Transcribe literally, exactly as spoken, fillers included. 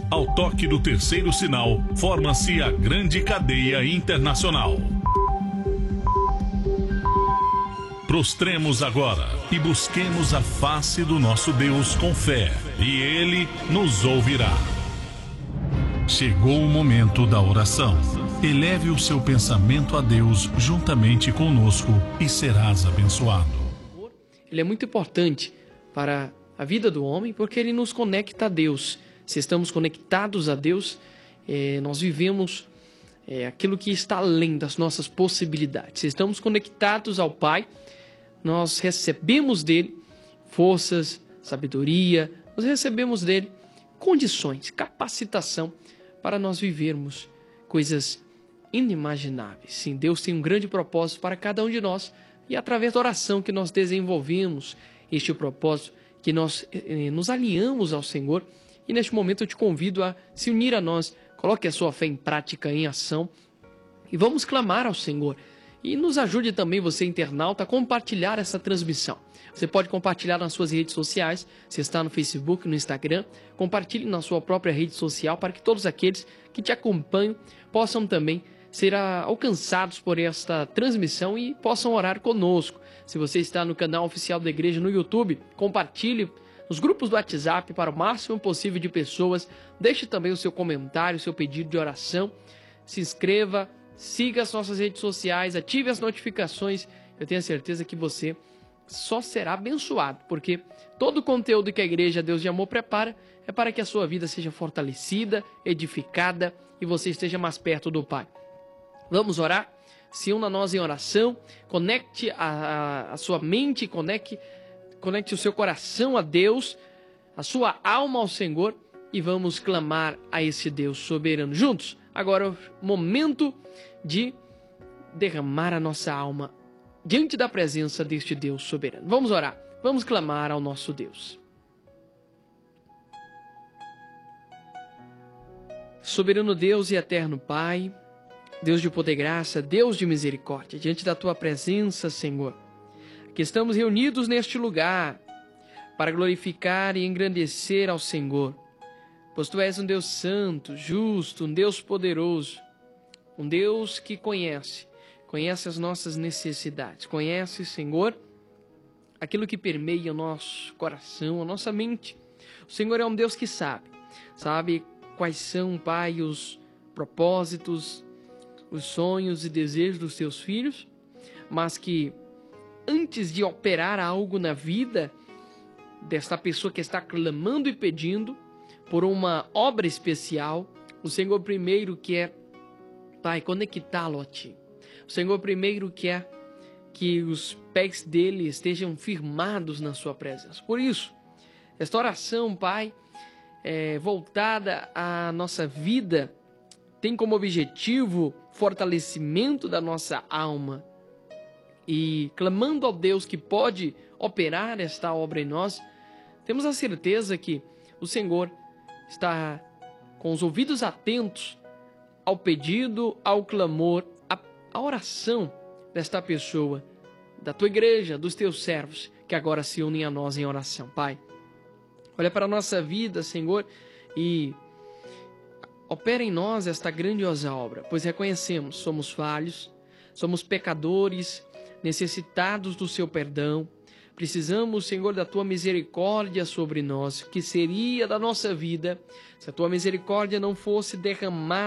Ao toque do terceiro sinal, forma-se a grande cadeia internacional. Prostremos agora e busquemos a face do nosso Deus com fé, e Ele nos ouvirá. Chegou o momento da oração. Eleve o seu pensamento a Deus juntamente conosco e serás abençoado. Ele é muito importante para a vida do homem porque ele nos conecta a Deus. Se estamos conectados a Deus, é, nós vivemos é, aquilo que está além das nossas possibilidades. Se estamos conectados ao Pai, nós recebemos dele forças, sabedoria, nós recebemos dele condições, capacitação para nós vivermos coisas inimagináveis. Sim, Deus tem um grande propósito para cada um de nós e é através da oração que nós desenvolvemos este propósito, que nós eh, nos alinhamos ao Senhor. E neste momento eu te convido a se unir a nós, coloque a sua fé em prática, em ação e vamos clamar ao Senhor. E nos ajude também, você internauta, a compartilhar essa transmissão. Você pode compartilhar nas suas redes sociais, se está no Facebook, no Instagram, compartilhe na sua própria rede social para que todos aqueles que te acompanham possam também ser alcançados por esta transmissão e possam orar conosco. Se você está no canal oficial da igreja no YouTube, compartilhe nos grupos do WhatsApp para o máximo possível de pessoas. Deixe também o seu comentário, o seu pedido de oração. Se inscreva, siga as nossas redes sociais, ative as notificações. Eu tenho a certeza que você só será abençoado, porque todo o conteúdo que a Igreja Deus de Amor prepara é para que a sua vida seja fortalecida, edificada e você esteja mais perto do Pai. Vamos orar? Se una a nós em oração, conecte a, a, a sua mente, conecte, conecte o seu coração a Deus, a sua alma ao Senhor e vamos clamar a esse Deus soberano. Juntos, agora é o momento de derramar a nossa alma diante da presença deste Deus soberano. Vamos orar, vamos clamar ao nosso Deus. Soberano Deus e eterno Pai, Deus de poder e graça, Deus de misericórdia, diante da Tua presença, Senhor, que estamos reunidos neste lugar para glorificar e engrandecer ao Senhor, pois Tu és um Deus santo, justo, um Deus poderoso, um Deus que conhece, conhece as nossas necessidades, conhece, Senhor, aquilo que permeia o nosso coração, a nossa mente. O Senhor é um Deus que sabe, sabe quais são, Pai, os propósitos, os sonhos e desejos dos Teus filhos, mas que antes de operar algo na vida desta pessoa que está clamando e pedindo por uma obra especial, o Senhor primeiro quer, Pai, conectá-lo a Ti. O Senhor primeiro quer que os pés dele estejam firmados na Sua presença. Por isso, esta oração, Pai, é voltada à nossa vida, tem como objetivo fortalecimento da nossa alma. E clamando ao Deus que pode operar esta obra em nós, temos a certeza que o Senhor está com os ouvidos atentos ao pedido, ao clamor, à, à oração desta pessoa, da Tua igreja, dos Teus servos, que agora se unem a nós em oração. Pai, olha para a nossa vida, Senhor, e opera em nós esta grandiosa obra, pois reconhecemos, somos falhos, somos pecadores, necessitados do Seu perdão. Precisamos, Senhor, da Tua misericórdia sobre nós. O que seria da nossa vida se a Tua misericórdia não fosse derramada